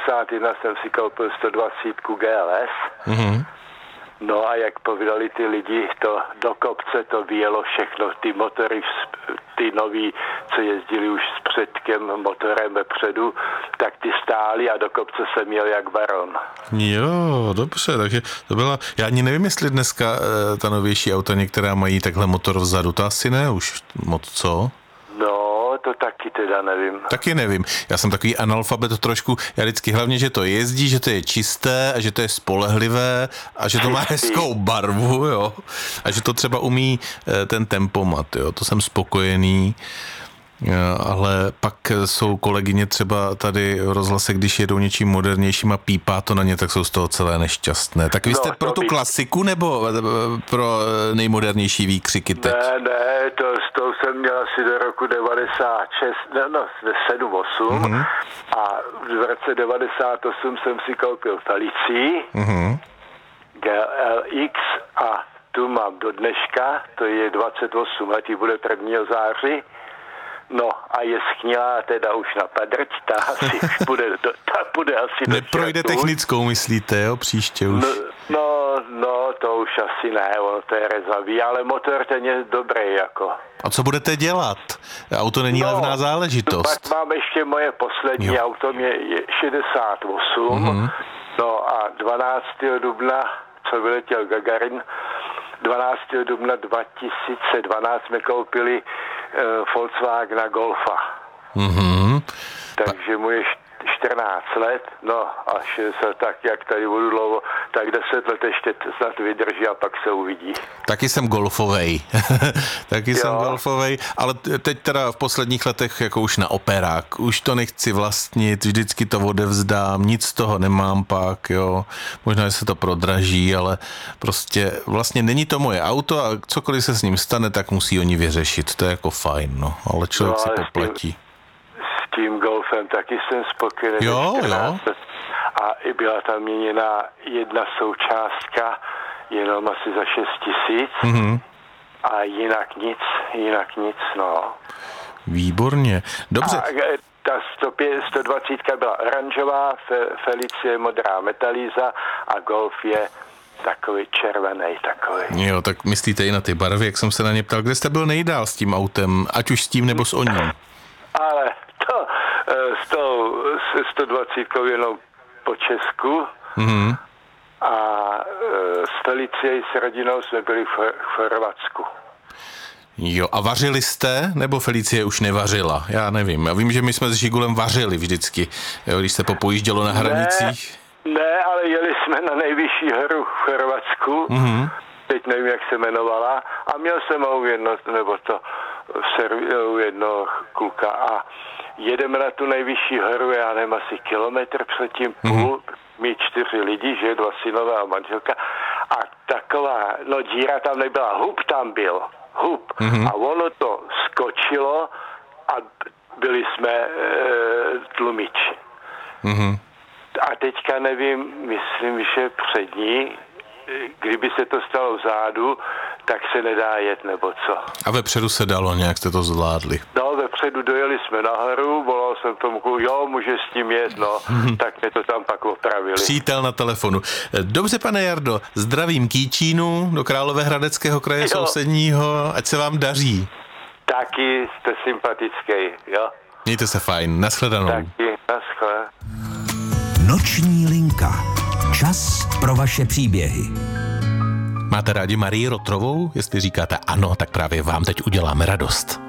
91 jsem si koupil 120 GLS. Mhm. No a jak povídali ty lidi, to do kopce to vyjelo všechno, ty motory, ty nový, co jezdili už s předkem motorem vepředu, tak ty stály a do kopce jsem jel jak baron. Jo, dobře, takže to byla, já ani nevím, jestli dneska ta novější auta některá mají takhle motor vzadu, to asi ne už moc, co? No, to taky teda nevím. Taky nevím. Já jsem takový analfabet trošku. Já vždycky hlavně, že to jezdí, že to je čisté a že to je spolehlivé a že to má hezkou barvu, jo. A že to třeba umí ten tempomat, jo. To jsem spokojený. Ale pak jsou kolegyně třeba tady v rozhlase, když jedou něčím modernějším a pípá to na ně, tak jsou z toho celé nešťastné. Tak vy jste pro tu klasiku nebo pro nejmodernější výkřiky teď? Ne, s tou jsem měl asi do roku 96, 7-8 a v roce 98 jsem si koupil Felicii, GLX a tu mám do dneška, to je 28 let, bude 1. září. No a je schnilá teda už na padrť, ta asi bude asi... Neprojde technickou, myslíte, jo, příště už? No, to už asi ne, ono to je rezavý, ale motor ten je dobrý jako. A co budete dělat? Auto není levná záležitost. Pak mám ještě moje poslední auto, je 68, no a 12. dubna, co vyletěl Gagarin, 12. dubna 2012 jsme koupili Volkswagena Golfa. Takže mu je 14 let, no a 60, tak jak tady budu dlouho, tak 10 let ještě snad vydrží a pak se uvidí. Taky jsem golfovej. Jsem golfovej, ale teď teda v posledních letech jako už na operák. Už to nechci vlastnit, vždycky to odevzdám, nic z toho nemám pak, jo. Možná, že se to prodraží, ale prostě vlastně není to moje auto a cokoliv se s ním stane, tak musí oni vyřešit. To je jako fajn, no, ale člověk se poplatí. S tím Golfem taky jsem spokojený. Jo. A i byla tam měněna jedna součástka, jenom asi za 6 000. A jinak nic, no. Výborně. Dobře. A ta 120 byla oranžová, Felicie modrá metalíza a Golf je takový červený, takový. Jo, tak myslíte i na ty barvy, jak jsem se na ně ptal. Kde jste byl nejdál s tím autem, ať už s tím nebo s oním? Ale to s tou 120 jenom po Česku a s Felicií s rodinou jsme byli v Chorvatsku. Jo, a vařili jste, nebo Felicie už nevařila? Já nevím. Já vím, že my jsme s Žigulem vařili vždycky, jo, když se popojíždělo na hranicích. Ne, ale jeli jsme na nejvyšší horu v Chorvatsku. Teď nevím, jak se jmenovala. A měl jsem jednoho kluka a jedeme na tu nejvyšší horu, já nevím, asi kilometr předtím půl, my 4 lidi, že 2 synové a manželka a taková, díra tam nebyla, hub tam byl, a ono to skočilo a byli jsme tlumiči. A teďka nevím, myslím, že před ní, kdyby se to stalo vzadu, tak se nedá jet, nebo co. A vepředu se dalo, nějak jste to zvládli? No, vepředu dojeli jsme nahoru, volal jsem tomu, může s tím jet, tak mě to tam pak opravili. Přítel na telefonu. Dobře, pane Jardo, zdravím Kýčínu do Královéhradeckého kraje sousedního, ať se vám daří. Taky jste sympatický, jo. Mějte se fajn, nashledanou. Taky, naschle. Noční linka. Čas pro vaše příběhy. Máte rádi Marii Rotrovou? Jestli říkáte ano, tak právě vám teď uděláme radost.